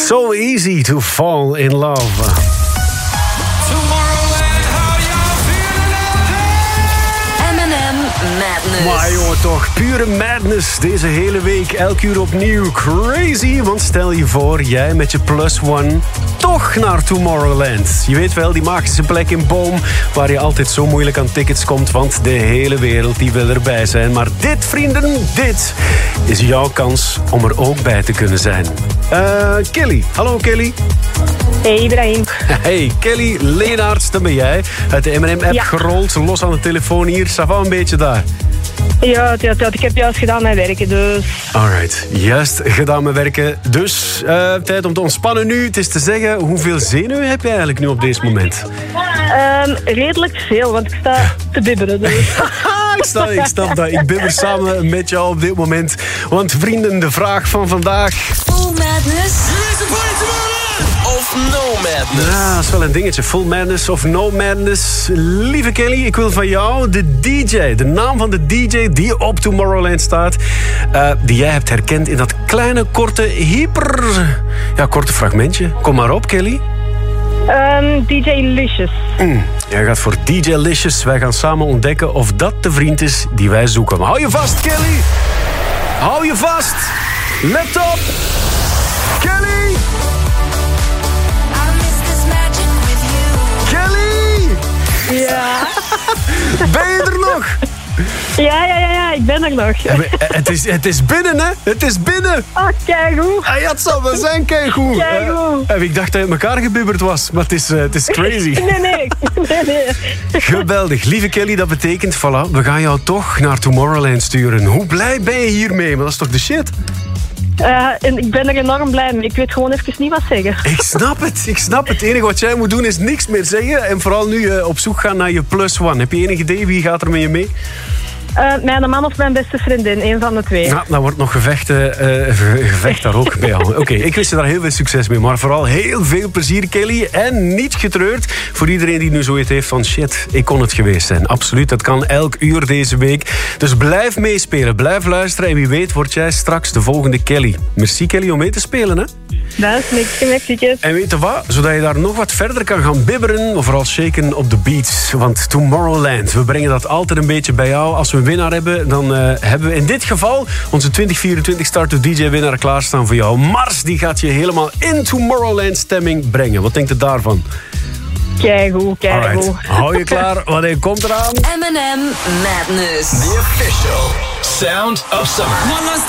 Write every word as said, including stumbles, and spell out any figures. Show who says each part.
Speaker 1: So easy to fall in love. Maar jongen toch, pure madness deze hele week, elk uur opnieuw. Crazy, want stel je voor, jij met je plus one toch naar Tomorrowland. Je weet wel, die magische plek in Boom, waar je altijd zo moeilijk aan tickets komt, want de hele wereld die wil erbij zijn. Maar dit, vrienden, dit is jouw kans om er ook bij te kunnen zijn. Uh, Kelly, hallo Kelly.
Speaker 2: Hey Ibrahim.
Speaker 1: Hey Kelly Leenaerts, dat ben jij. Uit de M en M-app
Speaker 2: ja.
Speaker 1: gerold, los aan de telefoon hier. Ça va een beetje daar?
Speaker 2: Ja, ja, ja, ik heb juist gedaan met werken, dus...
Speaker 1: Alright, juist gedaan met werken. Dus, uh, tijd om te ontspannen nu. Het is te zeggen, hoeveel zenuwen heb je eigenlijk nu op deze moment?
Speaker 2: Um, redelijk veel, want ik sta te bibberen. Dus.
Speaker 1: ik, sta, ik snap dat. Ik bibber samen met jou op dit moment. Want vrienden, de vraag van vandaag...
Speaker 3: Full Madness of No Madness?
Speaker 1: Ja, dat is wel een dingetje. Full Madness of No Madness. Lieve Kelly, ik wil van jou de D J. De naam van de D J die op Tomorrowland staat. Uh, die jij hebt herkend in dat kleine, korte, hyper... Ja, korte fragmentje. Kom maar op, Kelly.
Speaker 2: Um, D J Licious.
Speaker 1: Mm, jij gaat voor D J Licious. Wij gaan samen ontdekken of dat de vriend is die wij zoeken. Maar hou je vast, Kelly. Hou je vast. Let op. Kelly.
Speaker 2: Ja.
Speaker 1: Ben je er nog?
Speaker 2: Ja, ja, ja, ja, ik ben er nog.
Speaker 1: Het is, het is binnen, hè? Het is binnen.
Speaker 2: Ah, keigoed.
Speaker 1: Ah, ja, het zal wel zijn, keigoed.
Speaker 2: Keigoed.
Speaker 1: Uh, ik dacht dat je met elkaar gebibberd was, maar het is, uh, het is crazy.
Speaker 2: Nee, nee, nee, nee.
Speaker 1: Geweldig. Lieve Kelly, dat betekent, voilà, we gaan jou toch naar Tomorrowland sturen. Hoe blij ben je hiermee? Maar dat is toch de shit?
Speaker 2: Uh, en ik ben er enorm blij mee. Ik weet gewoon even niet wat zeggen.
Speaker 1: Ik snap het, ik snap het. Het enige wat jij moet doen is niks meer zeggen. En vooral nu uh, op zoek gaan naar je plus one. Heb je enig idee wie gaat er met je mee?
Speaker 2: Uh, mijn man of mijn beste vriendin, een van de twee.
Speaker 1: Ja, dan wordt nog gevecht, uh, gevecht daar ook bij jou. Oké, okay, ik wens je daar heel veel succes mee. Maar vooral heel veel plezier, Kelly. En niet getreurd voor iedereen die nu zoiets heeft van... shit, ik kon het geweest zijn. Absoluut, dat kan elk uur deze week. Dus blijf meespelen, blijf luisteren. En wie weet word jij straks de volgende Kelly. Merci, Kelly, om mee te spelen, hè?
Speaker 2: Dat is niks, Mexicus.
Speaker 1: En weet je wat? Zodat je daar nog wat verder kan gaan bibberen, vooral shaken op de beats. Want Tomorrowland, we brengen dat altijd een beetje bij jou. Als we een winnaar hebben, dan uh, hebben we in dit geval onze twintig vierentwintig Start to D J winnaar klaarstaan voor jou. Mars, die gaat je helemaal in Tomorrowland stemming brengen. Wat denkt je daarvan?
Speaker 2: Keigoed, keigoed.
Speaker 1: Hou je klaar, want hij komt eraan.
Speaker 3: M en M Madness.
Speaker 4: The official sound of summer.